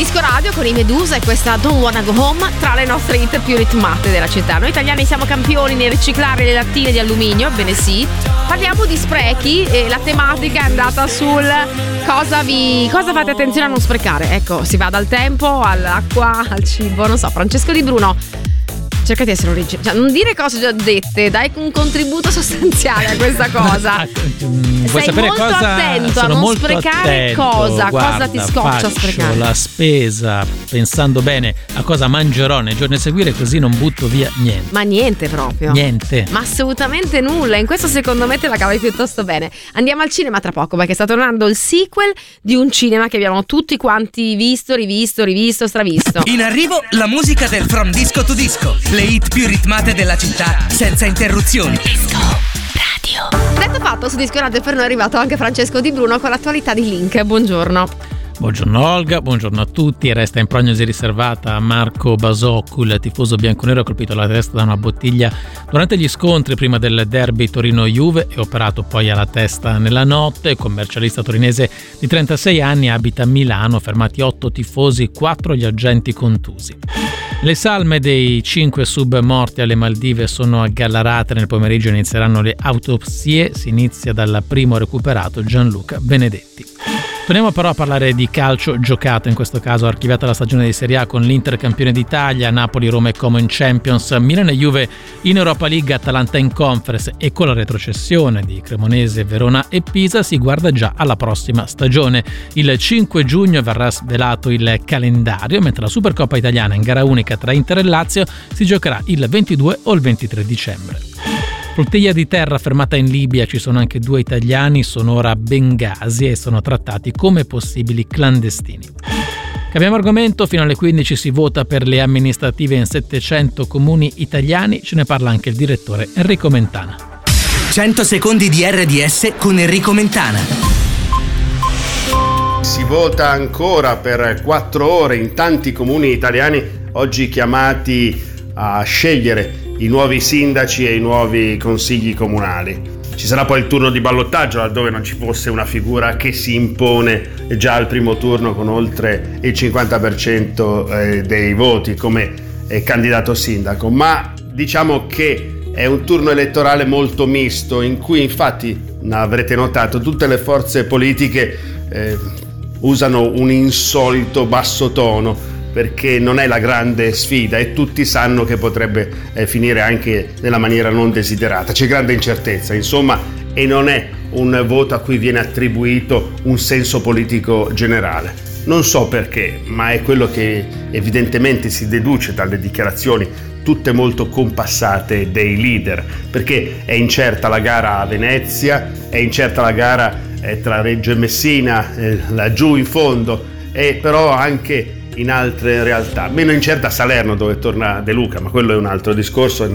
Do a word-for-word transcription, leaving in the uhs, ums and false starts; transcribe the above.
Disco Radio con i Medusa e questa Don't Wanna Go Home tra le nostre hit più ritmate della città. Noi italiani siamo campioni nel riciclare le lattine di alluminio, ebbene sì. Parliamo di sprechi e la tematica è andata sul cosa vi cosa fate attenzione a non sprecare. Ecco, si va dal tempo all'acqua, al cibo, non so. Francesco Di Bruno, cerca di essere originale, cioè, non dire cose già dette, dai un contributo sostanziale a questa cosa. Vuoi Sei sapere molto cosa? attento a Sono non molto sprecare attento. cosa? Guarda, cosa ti scoccia faccio sprecare? La spesa pensando bene a cosa mangerò nei giorni a seguire, così non butto via niente. Ma niente proprio. Niente. Ma assolutamente nulla. In questo secondo me te la cavi piuttosto bene. Andiamo al cinema tra poco perché sta tornando il sequel di un cinema che abbiamo tutti quanti visto, rivisto, rivisto, stravisto. In arrivo la musica del From Disco to Disco. Le hit più ritmate della città senza interruzioni. Disco Radio. Detto fatto, su Disco Radio per noi è arrivato anche Francesco Di Bruno con l'attualità di Link. Buongiorno. Buongiorno Olga, buongiorno a tutti. Resta in prognosi riservata a Marco Basoccu, il tifoso bianconero colpito alla testa da una bottiglia durante gli scontri prima del derby Torino-Juve e operato poi alla testa nella notte. Commercialista torinese di trentasei anni, abita a Milano, fermati otto tifosi, quattro gli agenti contusi. Le salme dei cinque sub morti alle Maldive sono aggalarate. Nel pomeriggio inizieranno le autopsie. Si inizia dal primo recuperato, Gianluca Benedetti. Torniamo però a parlare di calcio giocato, in questo caso archiviata la stagione di Serie A con l'Inter campione d'Italia, Napoli, Roma e Como in Champions, Milan e Juve in Europa League, Atalanta in Conference, e con la retrocessione di Cremonese, Verona e Pisa si guarda già alla prossima stagione. Il cinque giugno verrà svelato il calendario, mentre la Supercoppa italiana in gara unica tra Inter e Lazio si giocherà il ventidue o il ventitré dicembre. Flottiglia di terra fermata in Libia, ci sono anche due italiani, sono ora a Bengasi e sono trattati come possibili clandestini. Cambiamo argomento, fino alle quindici si vota per le amministrative in settecento comuni italiani, ce ne parla anche il direttore Enrico Mentana. cento secondi di R D S con Enrico Mentana. Si vota ancora per quattro ore in tanti comuni italiani, oggi chiamati a scegliere i nuovi sindaci e i nuovi consigli comunali. Ci sarà poi il turno di ballottaggio, laddove non ci fosse una figura che si impone già al primo turno con oltre il cinquanta per cento dei voti come candidato sindaco. Ma diciamo che è un turno elettorale molto misto, in cui infatti, avrete notato, tutte le forze politiche eh, usano un insolito basso tono, perché non è la grande sfida e tutti sanno che potrebbe eh, finire anche nella maniera non desiderata. C'è grande incertezza, insomma, e non è un voto a cui viene attribuito un senso politico generale. Non so perché, ma è quello che evidentemente si deduce dalle dichiarazioni tutte molto compassate dei leader, perché è incerta la gara a Venezia, è incerta la gara eh, tra Reggio e Messina, eh, laggiù in fondo, e però anche in altre realtà. Meno incerta Salerno, dove torna De Luca, ma quello è un altro discorso.